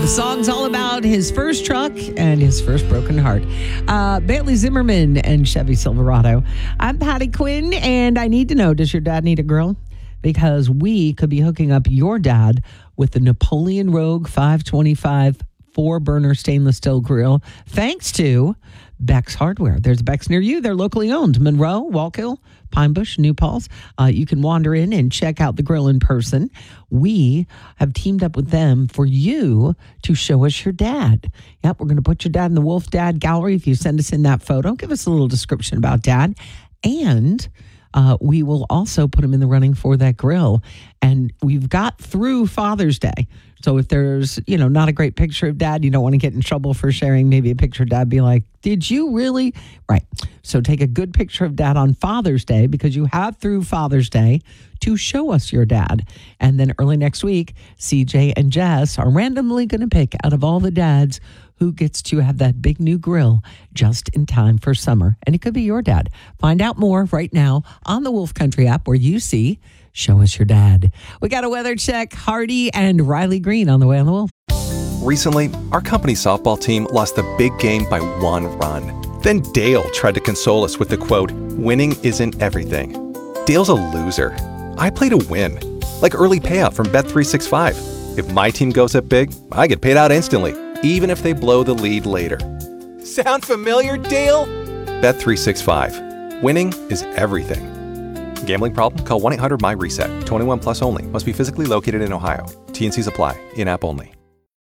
The song's all about his first truck and his first broken heart. Bailey Zimmerman and Chevy Silverado. I'm Patty Quinn, and I need to know, does your dad need a grill? Because we could be hooking up your dad with the Napoleon Rogue 525 4-burner stainless steel grill, thanks to Beck's Hardware. There's Beck's near you. They're locally owned. Monroe, Wallkill, Pine Bush, New Paltz. You can wander in and check out the grill in person. We have teamed up with them for you to show us your dad. Yep, we're going to put your dad in the Wolf Dad Gallery. If you send us in that photo, give us a little description about dad. And we will also put him in the running for that grill. And we've got through Father's Day. So if there's, not a great picture of dad, you don't want to get in trouble for sharing maybe a picture of dad, be like, did you really? Right. So take a good picture of dad on Father's Day, because you have through Father's Day to show us your dad. And then early next week, CJ and Jess are randomly going to pick out of all the dads who gets to have that big new grill just in time for summer. And it could be your dad. Find out more right now on the Wolf Country app, where you see Show Us Your Dad. We got a weather check. Hardy and Riley Green on the way on the Wolf. Recently, our company softball team lost the big game by 1 run. Then Dale tried to console us with the quote, "Winning isn't everything." Dale's a loser. I play to win, like early payout from Bet365. If my team goes up big, I get paid out instantly, even if they blow the lead later. Sound familiar, Dale? Bet365. Winning is everything. Gambling problem? Call 1-800-MY-RESET. 21 plus only. Must be physically located in Ohio. T&Cs apply. In-app only.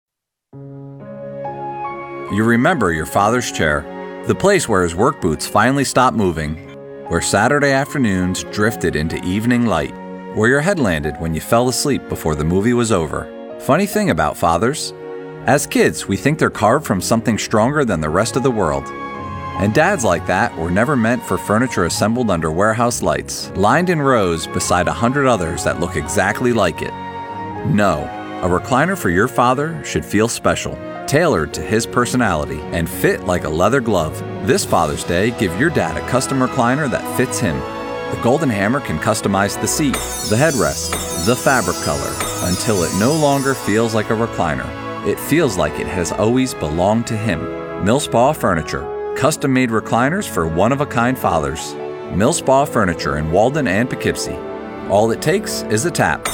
You remember your father's chair, the place where his work boots finally stopped moving, where Saturday afternoons drifted into evening light, where your head landed when you fell asleep before the movie was over. Funny thing about fathers, as kids, we think they're carved from something stronger than the rest of the world. And dads like that were never meant for furniture assembled under warehouse lights, lined in rows beside 100 others that look exactly like it. No, a recliner for your father should feel special, tailored to his personality, and fit like a leather glove. This Father's Day, give your dad a custom recliner that fits him. The Golden Hammer can customize the seat, the headrest, the fabric color, until it no longer feels like a recliner. It feels like it has always belonged to him. Millspaw Furniture. Custom-made recliners for one-of-a-kind fathers. Millspaw Furniture in Walden and Poughkeepsie. All it takes is a tap.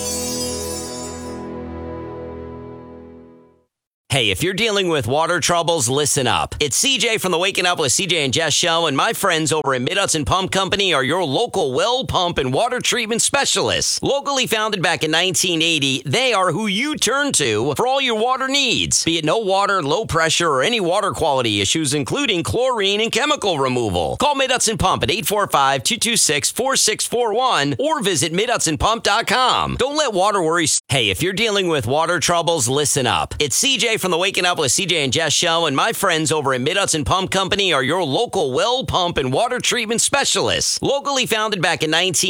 Hey, if you're dealing with water troubles, listen up. It's CJ from the Waking Up with CJ and Jess show, and my friends over at Mid-Hudson Pump Company are your local well pump and water treatment specialists. Locally founded back in 1980, they are who you turn to for all your water needs. Be it no water, low pressure, or any water quality issues, including chlorine and chemical removal. Call Mid-Hudson Pump at 845-226-4641 or visit MidHudsonPump.com. Don't let water worries. Hey, if you're dealing with water troubles, listen up. It's CJ from the Waking Up with CJ and Jess show, and my friends over at Mid-Hudson Pump Company are your local well pump and water treatment specialists. Locally founded back in